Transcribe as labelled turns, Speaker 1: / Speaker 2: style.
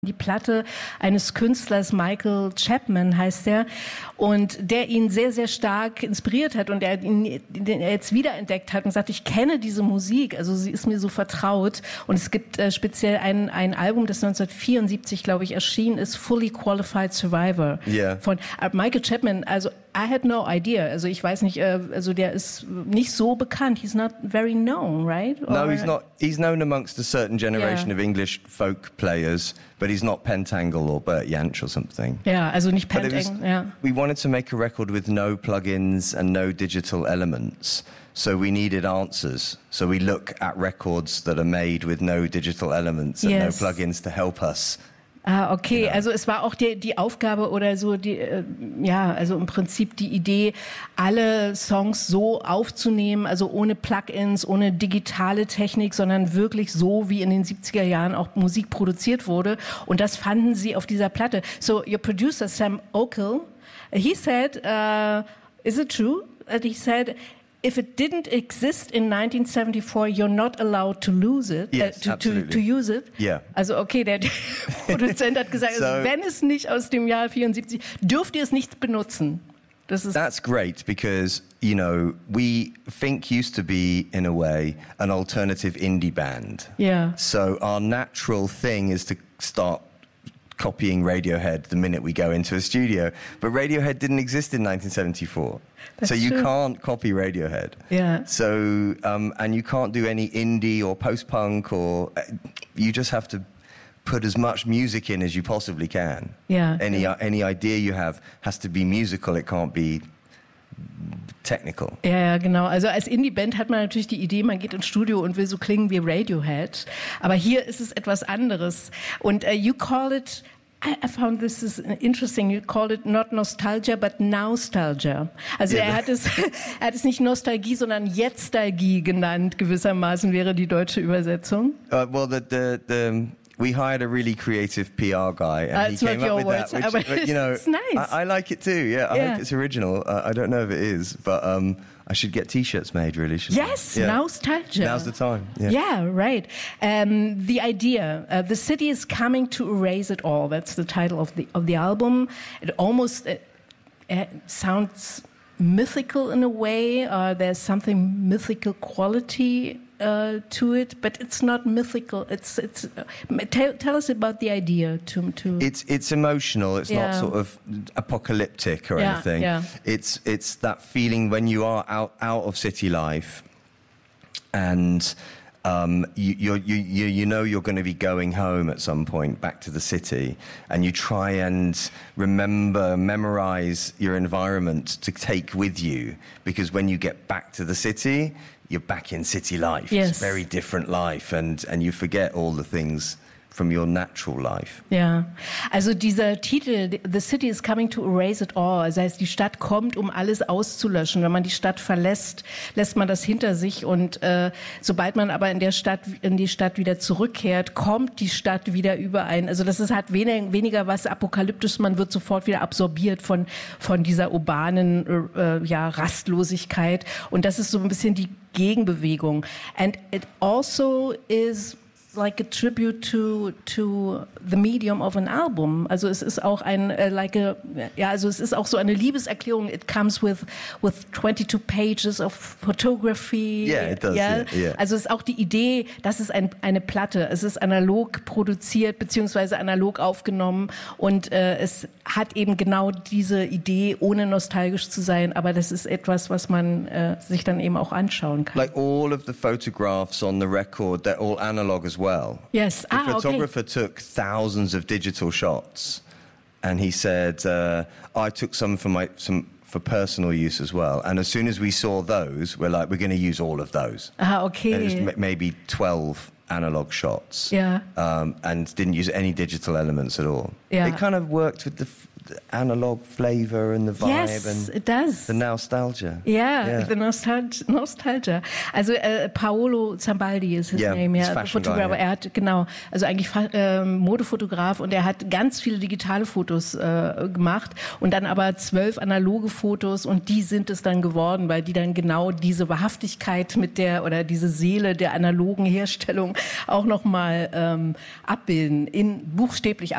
Speaker 1: Die Platte eines Künstlers, Michael Chapman heißt er, und der ihn sehr, sehr stark inspiriert hat und den er jetzt wiederentdeckt hat und sagt, ich kenne diese Musik, also sie ist mir so vertraut. Und es gibt speziell ein Album, das 1974, glaube ich, erschienen ist, Fully Qualified Survivor von Michael Chapman. Also I had no idea. Also ich weiß nicht, also der ist nicht so bekannt. He's not very known, right?
Speaker 2: No, he's not. He's known amongst a certain generation of English folk players, but he's not Pentangle or Bert Jansch or something.
Speaker 1: Ja, also nicht Pentangle, ja.
Speaker 2: We wanted to make a record with no plugins and no digital elements. So we needed answers. So we look at records that are made with no digital elements and no plugins to help us.
Speaker 1: Ah, okay. Genau. Also es war auch die Aufgabe oder so also im Prinzip die Idee, alle Songs so aufzunehmen, also ohne Plugins, ohne digitale Technik, sondern wirklich so, wie in den 70er Jahren auch Musik produziert wurde. Und das fanden sie auf dieser Platte. So your producer Sam Okell, he said, is it true? He said, if it didn't exist in 1974, you're not allowed to lose it, to use it.
Speaker 2: Yeah.
Speaker 1: Also okay, der Produzent hat gesagt, also, wenn es nicht aus dem Jahr 74, dürft ihr es nicht benutzen.
Speaker 2: That's great because, you know, we Think used to be, in a way, an alternative indie band.
Speaker 1: Yeah.
Speaker 2: So our natural thing is to start copying Radiohead the minute we go into a studio. But Radiohead didn't exist in 1974. So you can't copy Radiohead.
Speaker 1: Yeah.
Speaker 2: So, and you can't do any indie or post-punk or... you just have to put as much music in as you possibly can.
Speaker 1: Yeah.
Speaker 2: Any idea you have has to be musical. It can't be technical.
Speaker 1: Ja, genau. Also als Indie-Band hat man natürlich die Idee, man geht ins Studio und will so klingen wie Radiohead. Aber hier ist es etwas anderes. Und you call it... I found this is interesting. You called it not nostalgia, but nostalgia. Also er hat es nicht Nostalgie, sondern Jetztalgie genannt, gewissermaßen wäre die deutsche Übersetzung.
Speaker 2: Well, we hired a really creative PR guy, and he came up with that. Which, but, you know,
Speaker 1: it's nice.
Speaker 2: I like it too. Yeah, I hope it's original. I don't know if it is, but I should get T-shirts made. Really,
Speaker 1: yes, nostalgia.
Speaker 2: Now's the time.
Speaker 1: Yeah, right. The idea, the city is coming to erase it all. That's the title of the album. It almost sounds mythical in a way. There's something mythical quality to it, but it's not mythical. Tell us about the idea.
Speaker 2: It's emotional. It's not sort of apocalyptic or anything.
Speaker 1: Yeah.
Speaker 2: It's that feeling when you are out of city life, and you know you're going to be going home at some point back to the city, and you try and memorize your environment to take with you, because when you get back to the city, you're back in city life.
Speaker 1: Yes.
Speaker 2: It's a very different life, and you forget all the things from your natural life.
Speaker 1: Ja, also dieser Titel, The City is Coming to Erase It All, das heißt, die Stadt kommt, um alles auszulöschen. Wenn man die Stadt verlässt, lässt man das hinter sich, und sobald man aber in die Stadt wieder zurückkehrt, kommt die Stadt wieder überein. Also das hat weniger was Apokalyptisches, man wird sofort wieder absorbiert von dieser urbanen Rastlosigkeit, und das ist so ein bisschen die Gegenbewegung. And it also is like a tribute to the medium of an album. Also es ist auch es ist auch so eine Liebeserklärung. It comes with 22 pages of photography.
Speaker 2: Yeah, it does. Yeah.
Speaker 1: Also es ist auch die Idee, das ist eine Platte. Es ist analog produziert beziehungsweise analog aufgenommen, und es hat eben genau diese Idee, ohne nostalgisch zu sein. Aber das ist etwas, was man sich dann eben auch anschauen kann.
Speaker 2: Like all of the photographs on the record, they're all analog as well.
Speaker 1: Yes.
Speaker 2: The photographer took thousands of digital shots, and he said, I took some for personal use as well. And as soon as we saw those, we're like, we're going to use all of those.
Speaker 1: Okay.
Speaker 2: And it was maybe 12 analog shots.
Speaker 1: Yeah.
Speaker 2: And didn't use any digital elements at all.
Speaker 1: Yeah.
Speaker 2: It kind of worked with the analog flavor and the vibe.
Speaker 1: Yes, it does.
Speaker 2: The nostalgia.
Speaker 1: Yeah. The nostalgia. Also Paolo Zambaldi ist his name, Fotograf. Er hat also eigentlich Modefotograf, und er hat ganz viele digitale Fotos gemacht und dann aber 12 analoge Fotos, und die sind es dann geworden, weil die dann genau diese Wahrhaftigkeit oder diese Seele der analogen Herstellung auch nochmal abbilden, buchstäblich